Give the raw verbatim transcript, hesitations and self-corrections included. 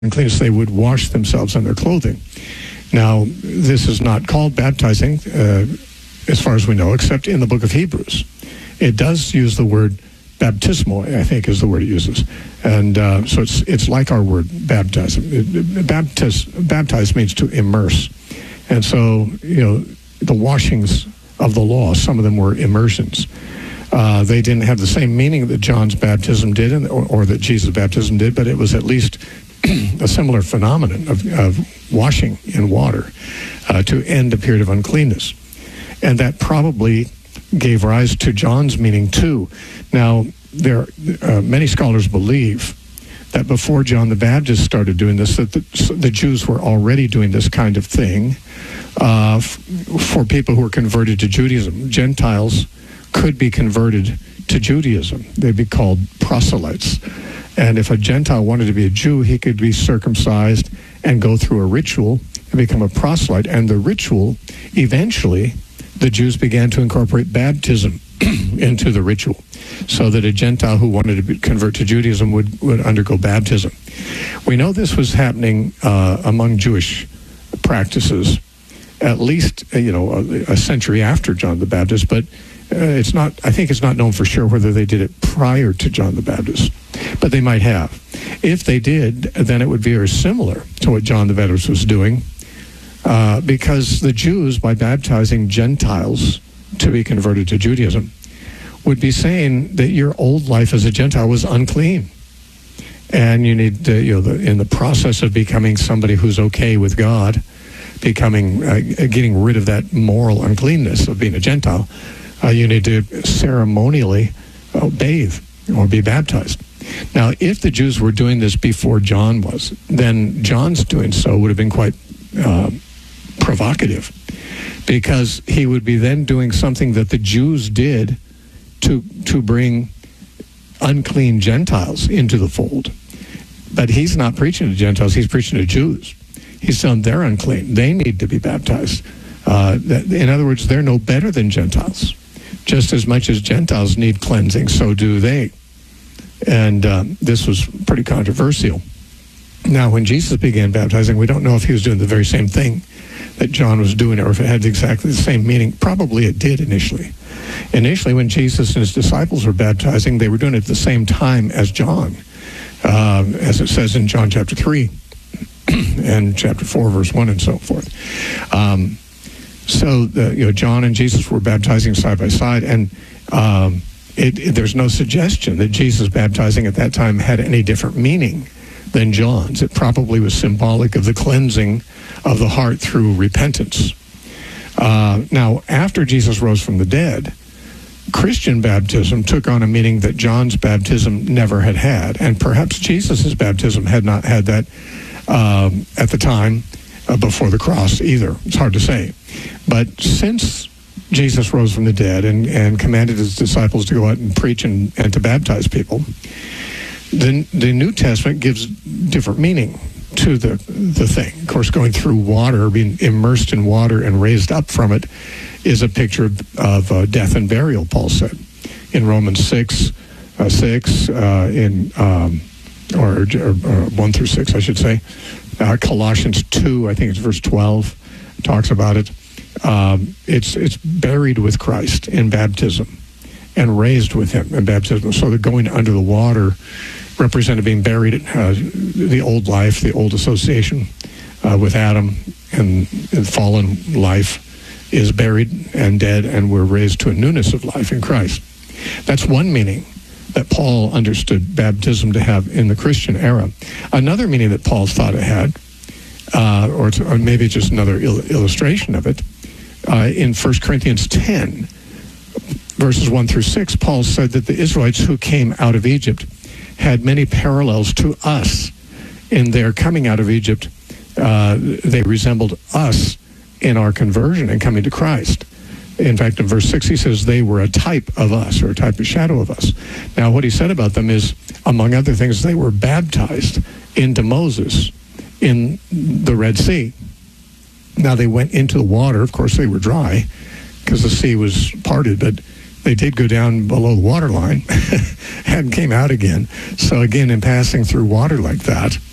uncleanness, they would wash themselves and their clothing. Now, this is not called baptizing, uh, as far as we know, except in the book of Hebrews. It does use the word baptismo, I think is the word it uses. And uh, so it's it's like our word baptize. Baptize, baptize means to immerse. And so, you know, the washings of the law, some of them were immersions. Uh, they didn't have the same meaning that John's baptism did, and, or, or that Jesus' baptism did, but it was at least a similar phenomenon of, of washing in water uh, to end a period of uncleanness. And that probably gave rise to John's meaning too. Now, there uh, many scholars believe that before John the Baptist started doing this, that the, the Jews were already doing this kind of thing uh, f- for people who were converted to Judaism. Gentiles could be converted to Judaism. They'd be called proselytes. And if a Gentile wanted to be a Jew, he could be circumcised and go through a ritual and become a proselyte. And the ritual, eventually, the Jews began to incorporate baptism into the ritual, so that a Gentile who wanted to be, convert to Judaism would, would undergo baptism. We know this was happening uh, among Jewish practices, at least uh, you know a, a century after John the Baptist, but uh, it's not. I think it's not known for sure whether they did it prior to John the Baptist, but they might have. If they did, then it would be very similar to what John the Baptist was doing, uh, because the Jews, by baptizing Gentiles to be converted to Judaism, would be saying that your old life as a Gentile was unclean, and you need to, you know, the, in the process of becoming somebody who's okay with God, becoming, uh, getting rid of that moral uncleanness of being a Gentile, uh, you need to ceremonially uh, bathe or be baptized. Now, if the Jews were doing this before John was, then John's doing so would have been quite uh, provocative, because he would be then doing something that the Jews did to to bring unclean Gentiles into the fold. But he's not preaching to Gentiles, he's preaching to Jews. He's telling they're unclean. They need to be baptized. Uh, in other words, they're no better than Gentiles. Just as much as Gentiles need cleansing, so do they. And um, this was pretty controversial. Now, when Jesus began baptizing, we don't know if he was doing the very same thing that John was doing, or if it had exactly the same meaning. Probably it did initially. Initially, when Jesus and his disciples were baptizing, they were doing it at the same time as John, uh, as it says in John chapter three and chapter four, verse one, and so forth. Um, so, the, you know, John and Jesus were baptizing side by side, and um, it, it, there's no suggestion that Jesus baptizing at that time had any different meaning than John's. It probably was symbolic of the cleansing of the heart through repentance. Uh, now, after Jesus rose from the dead, Christian baptism took on a meaning that John's baptism never had had, and perhaps Jesus' baptism had not had that um, at the time uh, before the cross either. It's hard to say. But since Jesus rose from the dead and, and commanded his disciples to go out and preach and, and to baptize people, the, the New Testament gives different meaning to the the thing. Of course, going through water, being immersed in water and raised up from it, is a picture of, of uh, death and burial, Paul said in Romans six, uh, six, uh, in um, or, or, or one through six, I should say. Uh, Colossians two, I think it's verse twelve, talks about it. Um, it's it's buried with Christ in baptism and raised with him in baptism. So the going under the water represented being buried in uh, the old life, the old association uh, with Adam, and, and fallen life is buried and dead, and we're raised to a newness of life in Christ. That's one meaning that Paul understood baptism to have in the Christian era. Another meaning that Paul thought it had, uh, or, to, or maybe just another il- illustration of it, uh, in First Corinthians ten, verses one through six, Paul said that the Israelites who came out of Egypt had many parallels to us in their coming out of Egypt. Uh, they resembled us in our conversion and coming to Christ. In fact, in verse six, he says they were a type of us, or a type of shadow of us. Now, what he said about them is, among other things, they were baptized into Moses in the Red Sea. Now, they went into the water. Of course, they were dry because the sea was parted, but they did go down below the waterline and came out again. So again, in passing through water like that,